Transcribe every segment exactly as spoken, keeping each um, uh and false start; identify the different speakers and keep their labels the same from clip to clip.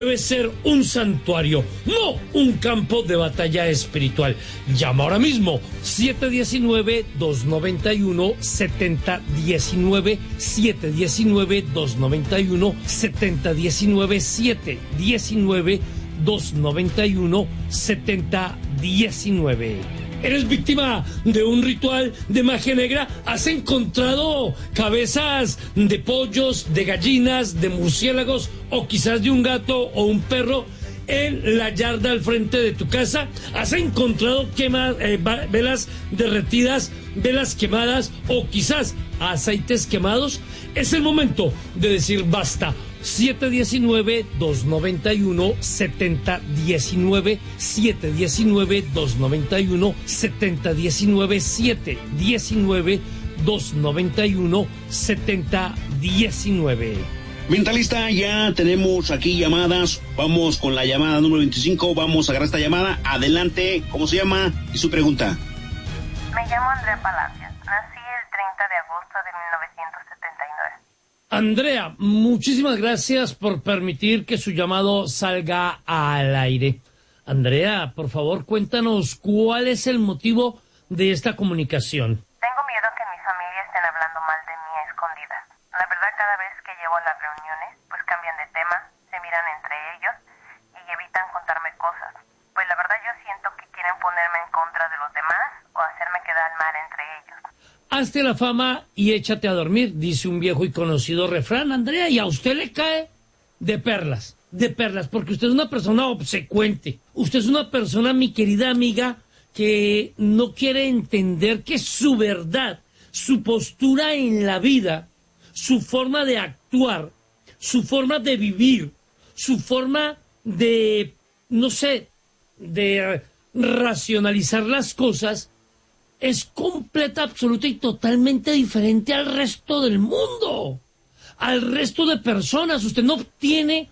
Speaker 1: debe ser un santuario, no un campo de batalla espiritual. Llama ahora mismo siete uno nueve, dos nueve uno, siete cero uno nueve, siete uno nueve, dos nueve uno, siete cero uno nueve, siete uno nueve, dos nueve uno, siete cero uno nueve. ¿Eres víctima de un ritual de magia negra? ¿Has encontrado cabezas de pollos, de gallinas, de murciélagos o quizás de un gato o un perro en la yarda al frente de tu casa? ¿Has encontrado quema, eh, velas derretidas, velas quemadas o quizás aceites quemados? Es el momento de decir basta. siete uno nueve, dos nueve uno, siete cero uno nueve, siete uno nueve, dos nueve uno, siete cero uno nueve, siete uno nueve, dos nueve uno, siete cero uno nueve.
Speaker 2: Mentalista, ya tenemos aquí llamadas. Vamos con la llamada número veinticinco. Vamos a agarrar esta llamada. Adelante. ¿Cómo se llama? Y su pregunta.
Speaker 3: Me llamo Andrea Palacios. Nací el treinta de agosto de mil novecientos setenta y nueve.
Speaker 1: Andrea, muchísimas gracias por permitir que su llamado salga al aire. Andrea, por favor, cuéntanos cuál es el motivo de esta comunicación.
Speaker 3: Tengo miedo que en mi familia estén hablando mal de mí a escondidas. La verdad, cada vez que llego a las reuniones, pues cambian de tema, se miran entre ellos y evitan contarme cosas. Pues la verdad yo siento que quieren ponerme en contra de los demás o hacerme quedar mal entre ellos.
Speaker 1: Hazte la fama y échate a dormir, dice un viejo y conocido refrán, Andrea, y a usted le cae de perlas, de perlas, porque usted es una persona obsecuente. Usted es una persona, mi querida amiga, que no quiere entender que su verdad, su postura en la vida, su forma de actuar, su forma de vivir, su forma de, no sé, de racionalizar las cosas, es completa, absoluta y totalmente diferente al resto del mundo, al resto de personas. Usted no tiene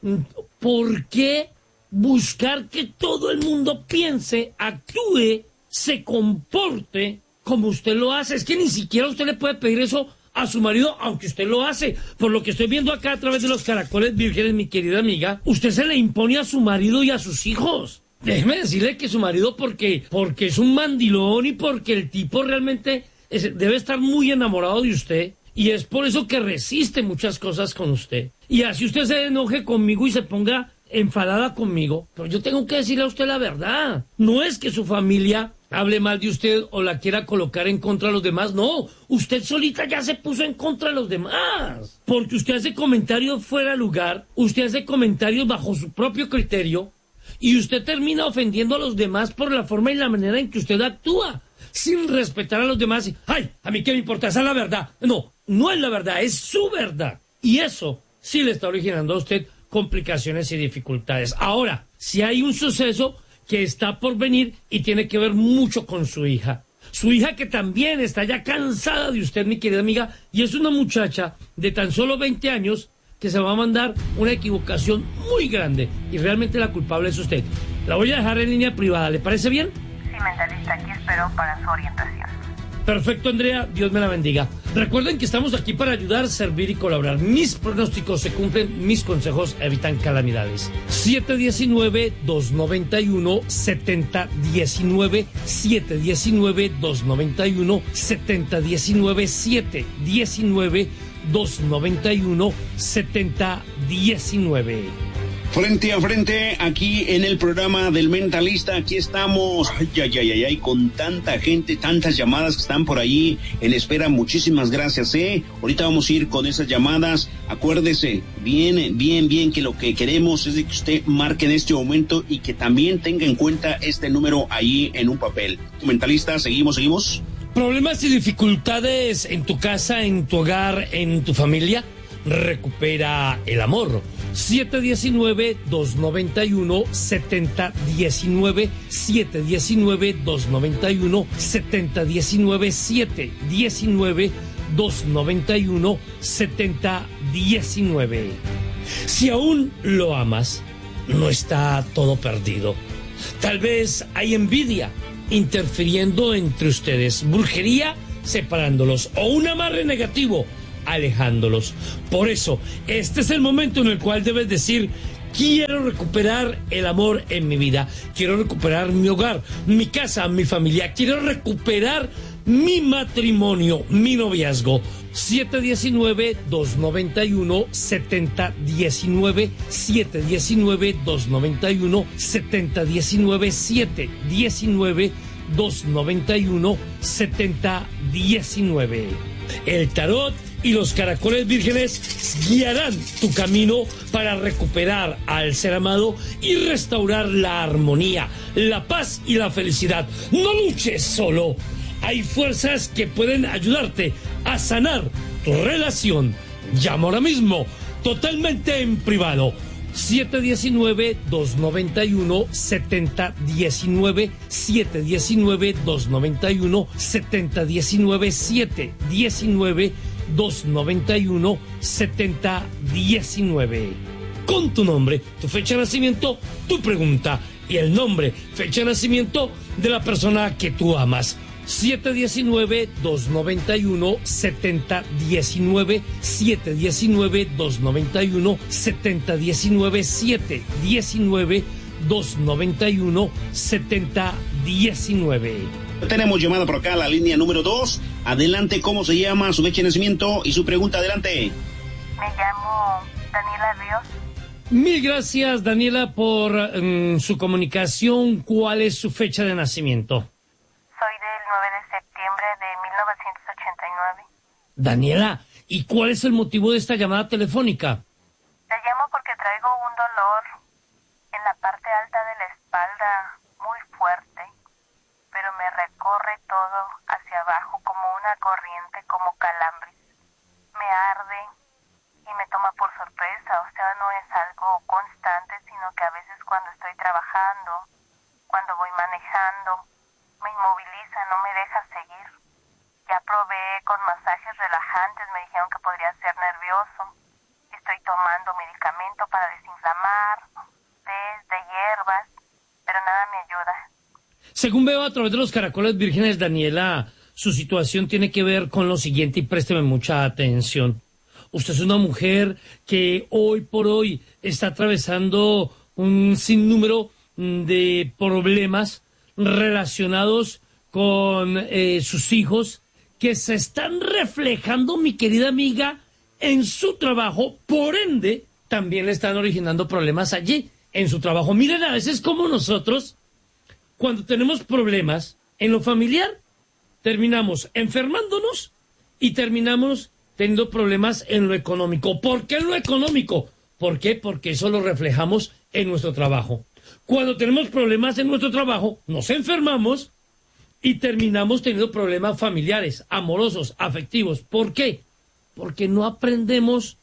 Speaker 1: por qué buscar que todo el mundo piense, actúe, se comporte como usted lo hace. Es que ni siquiera usted le puede pedir eso a su marido, aunque usted lo hace. Por lo que estoy viendo acá a través de los caracoles vírgenes, mi querida amiga, usted se le impone a su marido y a sus hijos. Déjeme decirle que su marido, porque, porque es un mandilón y porque el tipo realmente es, debe estar muy enamorado de usted, y es por eso que resiste muchas cosas con usted. Y así usted se enoje conmigo y se ponga enfadada conmigo, pero yo tengo que decirle a usted la verdad. No es que su familia hable mal de usted o la quiera colocar en contra de los demás, no. Usted solita ya se puso en contra de los demás, porque usted hace comentarios fuera de lugar, usted hace comentarios bajo su propio criterio, y usted termina ofendiendo a los demás por la forma y la manera en que usted actúa, sin respetar a los demás. Y, ¡ay, a mí qué me importa! Esa es la verdad. No, no es la verdad, es su verdad. Y eso sí le está originando a usted complicaciones y dificultades. Ahora, si hay un suceso que está por venir y tiene que ver mucho con su hija. Su hija, que también está ya cansada de usted, mi querida amiga, y es una muchacha de tan solo veinte años que se va a mandar una equivocación muy grande, y realmente la culpable es usted. La voy a dejar en línea privada, ¿le parece bien?
Speaker 3: Sí, mentalista, aquí espero para su orientación.
Speaker 1: Perfecto, Andrea, Dios me la bendiga. Recuerden que estamos aquí para ayudar, servir y colaborar. Mis pronósticos se cumplen, mis consejos evitan calamidades. siete uno nueve, dos nueve uno, siete cero uno nueve, siete uno nueve, dos nueve uno, siete cero uno nueve, siete uno nueve, dos nueve uno, siete cero uno nueve.
Speaker 2: Frente a frente, aquí en el programa del Mentalista, aquí estamos, ay, ay, ay, ay, con tanta gente, tantas llamadas que están por ahí en espera. Muchísimas gracias, eh. Ahorita vamos a ir con esas llamadas. Acuérdese, bien, bien, bien, que lo que queremos es de que usted marque en este momento y que también tenga en cuenta este número ahí en un papel. Mentalista, seguimos, seguimos.
Speaker 1: ¿Problemas y dificultades en tu casa, en tu hogar, en tu familia? Recupera el amor. siete uno nueve, dos nueve uno, siete cero uno nueve, siete uno nueve, dos nueve uno, siete cero uno nueve, siete uno nueve, dos nueve uno, siete cero uno nueve. Si aún lo amas, no está todo perdido. Tal vez hay envidia interfiriendo entre ustedes, brujería separándolos, o un amarre negativo alejándolos. Por eso, este es el momento en el cual debes decir Quiero recuperar el amor en mi vida. Quiero recuperar mi hogar, mi casa, mi familia. Quiero recuperar mi matrimonio, mi noviazgo. siete uno nueve, dos nueve uno, siete cero uno nueve, siete uno nueve, dos nueve uno, siete cero uno nueve, siete uno nueve, dos nueve uno, siete cero uno nueve. El tarot y los caracoles vírgenes guiarán tu camino para recuperar al ser amado y restaurar la armonía, la paz y la felicidad. No luches solo. Hay fuerzas que pueden ayudarte a sanar tu relación. Llama ahora mismo, totalmente en privado. siete uno nueve, dos nueve uno, siete cero uno nueve, siete uno nueve, dos nueve uno, siete cero uno nueve, siete uno nueve, dos nueve uno, siete cero uno nueve. Con tu nombre, tu fecha de nacimiento, tu pregunta y el nombre, fecha de nacimiento de la persona que tú amas. siete uno nueve, dos nueve uno, siete cero uno nueve, siete uno nueve, dos nueve uno, siete cero uno nueve, siete uno nueve, dos nueve uno, siete cero uno nueve.
Speaker 2: Tenemos llamada por acá, la línea número dos. Adelante, ¿cómo se llama, su fecha de nacimiento y su pregunta? Adelante.
Speaker 3: Me llamo Daniela Ríos.
Speaker 1: Mil gracias, Daniela, por um, su comunicación. ¿Cuál es su fecha de nacimiento?
Speaker 3: Soy del nueve de septiembre de mil novecientos ochenta y nueve.
Speaker 1: Daniela, ¿y cuál es el motivo de esta llamada telefónica?
Speaker 3: La llamo porque traigo un dolor en la parte alta de la espalda muy fuerte, pero me recorre todo hacia abajo como una corriente, como calambres. Me arde y me toma por sorpresa, o sea, no es algo constante, sino que a veces cuando estoy trabajando, cuando voy manejando, me inmoviliza, no me deja seguir. Ya probé con masajes relajantes, me dijeron que podría ser nervioso. Estoy tomando medicamento para desinflamar, té de hierbas, pero nada me ayuda.
Speaker 1: Según veo a través de los caracoles vírgenes, Daniela, su situación tiene que ver con lo siguiente y présteme mucha atención. Usted es una mujer que hoy por hoy está atravesando un sinnúmero de problemas relacionados con eh, sus hijos que se están reflejando, mi querida amiga, en su trabajo, por ende, también le están originando problemas allí, en su trabajo. Miren, a veces como nosotros, cuando tenemos problemas en lo familiar, terminamos enfermándonos y terminamos teniendo problemas en lo económico. ¿Por qué en lo económico? ¿Por qué? Porque eso lo reflejamos en nuestro trabajo. Cuando tenemos problemas en nuestro trabajo, nos enfermamos y terminamos teniendo problemas familiares, amorosos, afectivos. ¿Por qué? Porque no aprendemos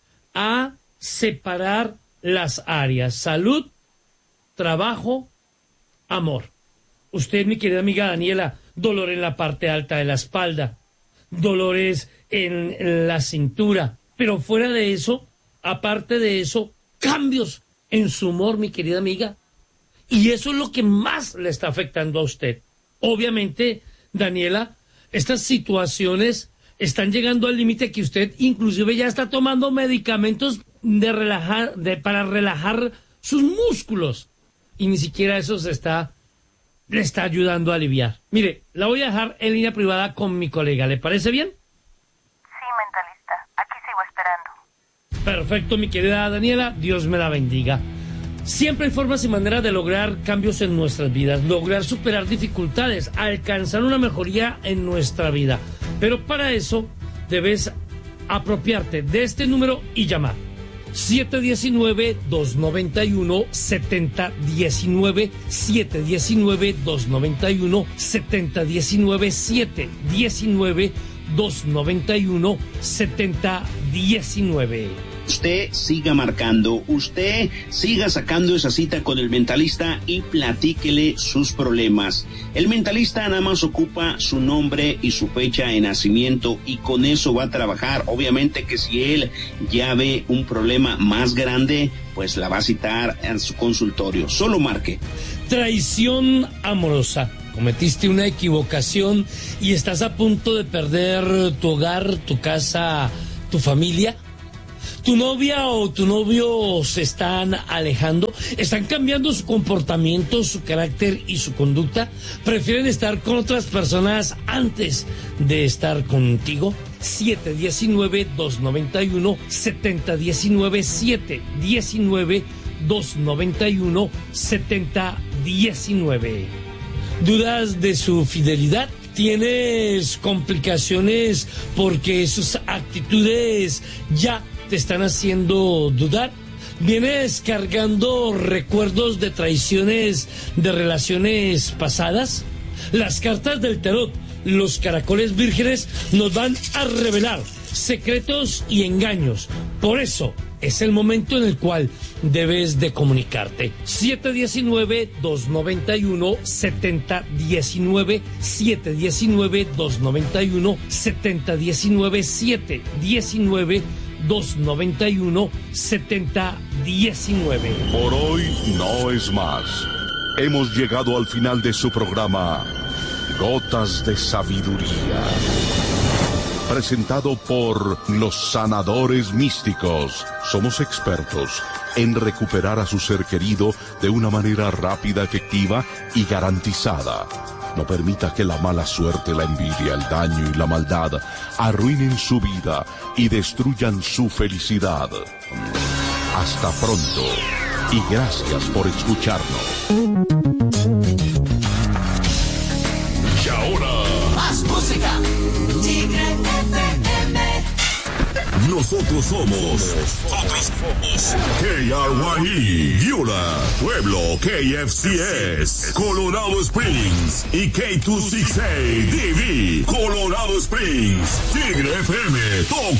Speaker 1: a separar las áreas: salud, trabajo, amor. Usted, mi querida amiga Daniela, dolor en la parte alta de la espalda, dolores en la cintura, pero fuera de eso, aparte de eso, cambios en su humor, mi querida amiga, y eso es lo que más le está afectando a usted. Obviamente, Daniela, estas situaciones están llegando al límite que usted inclusive ya está tomando medicamentos de relajar, de, para relajar sus músculos, y ni siquiera eso se está, le está ayudando a aliviar. Mire, la voy a dejar en línea privada con mi colega, ¿le parece bien?
Speaker 3: Sí, mentalista, aquí sigo esperando.
Speaker 1: Perfecto, mi querida Daniela, Dios me la bendiga. Siempre hay formas y maneras de lograr cambios en nuestras vidas, lograr superar dificultades, alcanzar una mejoría en nuestra vida. Pero para eso debes apropiarte de este número y llamar. siete uno nueve, dos nueve uno, siete cero uno nueve, siete uno nueve, dos nueve uno, siete cero uno nueve, siete uno nueve, dos nueve uno, siete cero uno nueve.
Speaker 2: Usted siga marcando, usted siga sacando esa cita con el mentalista y platíquele sus problemas. El mentalista nada más ocupa su nombre y su fecha de nacimiento y con eso va a trabajar. Obviamente que si él ya ve un problema más grande, pues la va a citar en su consultorio. Solo marque.
Speaker 1: Traición amorosa. Cometiste una equivocación y estás a punto de perder tu hogar, tu casa, tu familia. tu novia o tu novio se están alejando, están cambiando su comportamiento, su carácter y su conducta, prefieren estar con otras personas antes de estar contigo. siete uno nueve, dos nueve uno, siete cero uno nueve, siete uno nueve, dos nueve uno, siete cero uno nueve. ¿Dudas de su fidelidad? ¿Tienes complicaciones porque sus actitudes ya te están haciendo dudar? ¿Vienes cargando recuerdos de traiciones de relaciones pasadas? Las cartas del tarot, los caracoles vírgenes, nos van a revelar secretos y engaños. Por eso es el momento en el cual debes de comunicarte. siete uno nueve, dos nueve uno, siete cero uno nueve, siete uno nueve, dos nueve uno, siete cero uno nueve, siete uno nueve, dos nueve uno, siete cero uno nueve.
Speaker 4: Por hoy no es más. Hemos llegado al final de su programa Gotas de Sabiduría, presentado por los sanadores místicos. Somos expertos en recuperar a su ser querido de una manera rápida, efectiva y garantizada. No permita que la mala suerte, la envidia, el daño y la maldad arruinen su vida y destruyan su felicidad. Hasta pronto y gracias por escucharnos. Y ahora,
Speaker 5: más música.
Speaker 4: nosotros somos, nosotros somos K R Y E, Viola, Pueblo, K F C S, Colorado Springs y K dos sesenta y seis D V, Colorado Springs, Tigre F M,